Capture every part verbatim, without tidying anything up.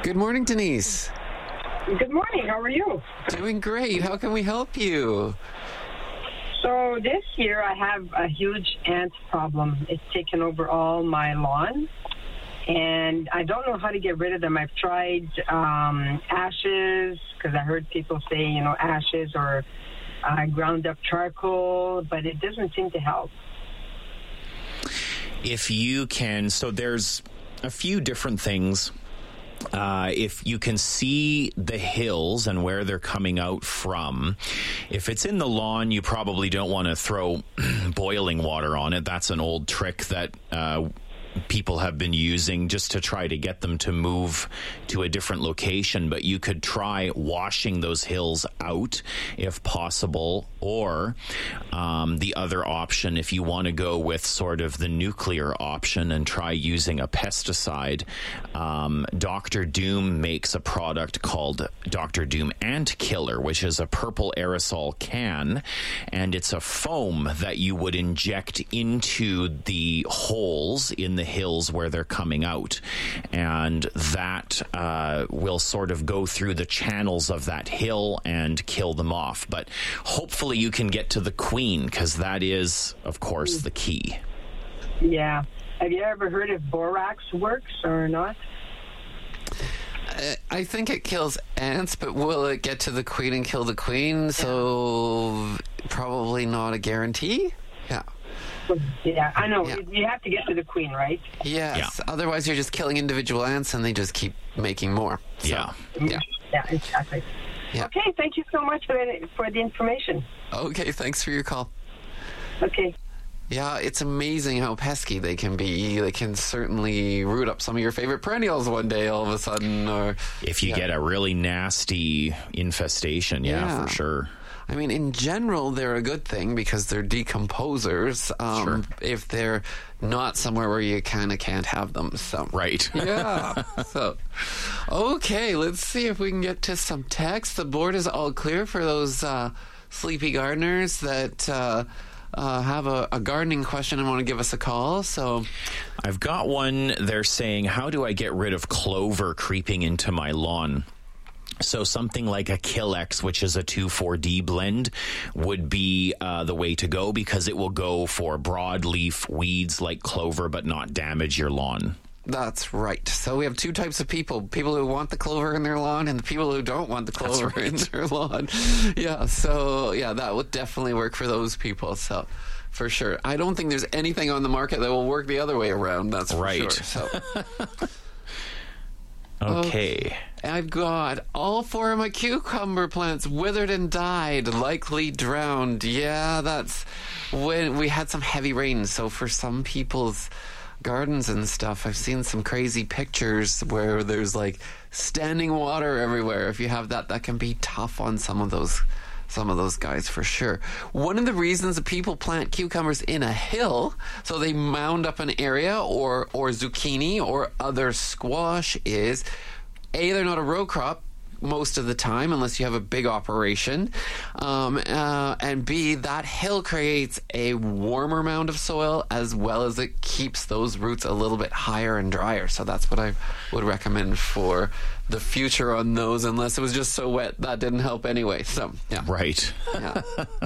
Good morning, Denise. Good morning. How are you? Doing great. How can we help you? So this year I have a huge ant problem. It's taken over all my lawn, and I don't know how to get rid of them. I've tried um, ashes, because I heard people say, you know, ashes or uh, ground up charcoal, but it doesn't seem to help. If you can, so there's a few different things. Uh, if you can see the hills and where they're coming out from, if it's in the lawn, you probably don't want to throw boiling water on it. That's an old trick that uh, people have been using just to try to get them to move to a different location. But you could try washing those hills out if possible, or um, the other option, if you want to go with sort of the nuclear option and try using a pesticide, um, Doctor Doom makes a product called Doctor Doom Ant Killer, which is a purple aerosol can, and it's a foam that you would inject into the holes in the hills where they're coming out, and that uh, will sort of go through the channels of that hill and kill them off. But hopefully you can get to the queen, because that is, of course, the key. Yeah. Have you ever heard if borax works or not? Uh, I think it kills ants, but will it get to the queen and kill the queen? So probably not a guarantee. Yeah. Yeah, I know. Yeah. You have to get to the queen, right? Yes. Yeah. Otherwise, you're just killing individual ants, and they just keep making more. So, Yeah. Yeah. Yeah, exactly. Yeah. Okay, thank you so much for the, for the information. Okay. Thanks for your call. Okay. Yeah, it's amazing how pesky they can be. They can certainly root up some of your favorite perennials one day all of a sudden. Or If you yeah. get a really nasty infestation, yeah, Yeah. for sure. I mean, in general, they're a good thing because they're decomposers. Um, Sure. If they're not somewhere where you kind of can't have them. So Right. yeah. So, okay, let's see if we can get to some text. The board is all clear for those uh, sleepy gardeners that uh, uh, have a, a gardening question and want to give us a call. So, I've got one. They're saying, how do I get rid of clover creeping into my lawn? So something like a Killex, which is a two four D blend, would be uh, the way to go, because it will go for broadleaf weeds like clover but not damage your lawn. that's right. So we have two types of people: people who want the clover in their lawn, and the people who don't want the clover right. in their lawn. Yeah. So yeah, that would definitely work for those people. So. For sure. I don't think there's anything on the market that will work the other way around. That's for Right. sure. So. Okay. I've got all four of my cucumber plants withered and died, likely drowned. Yeah, that's when we had some heavy rain. So for some people's gardens and stuff, I've seen some crazy pictures where there's like standing water everywhere. If you have that, that can be tough on some of those some of those guys for sure. One of the reasons that people plant cucumbers in a hill, so they mound up an area, or or zucchini or other squash, is A, they're not a row crop most of the time unless you have a big operation, um, uh, and B, that hill creates a warmer mound of soil as well as it keeps those roots a little bit higher and drier. So that's what I would recommend for the future on those, unless it was just so wet that didn't help anyway. So yeah, Right. yeah.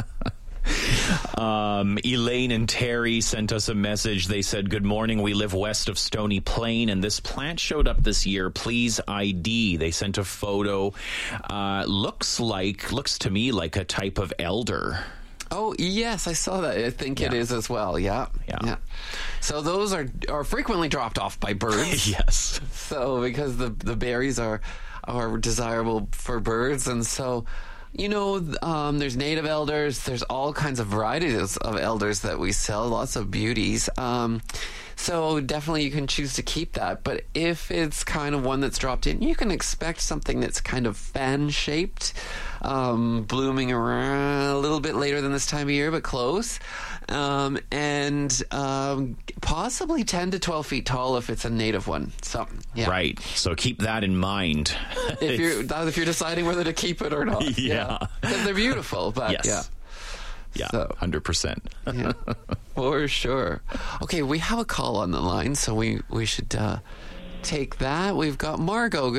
Um, Elaine and Terry sent us a message. They said, good morning. We live west of Stony Plain, and this plant showed up this year. Please I D. They sent a photo. Uh, looks like, looks to me like a type of elder. Oh, yes, I saw that. I think it Yeah. is as well. Yeah. Yeah. So those are are frequently dropped off by birds. Yes. So because the the berries are are desirable for birds, and so you know, um, there's native elders. There's all kinds of varieties of elders that we sell. Lots of beauties. Um, so definitely you can choose to keep that. But if it's kind of one that's dropped in, you can expect something that's kind of fan-shaped, um, blooming around a little bit later than this time of year, but close. Um, and um, possibly ten to twelve feet tall if it's a native one. So, yeah. Right. So keep that in mind. If you're, if you're deciding whether to keep it or not. Yeah. Because they're beautiful, but Yes. yeah. Yeah, So- one hundred percent. Yeah, for sure. Okay, we have a call on the line, so we, we should uh, take that. We've got Margot.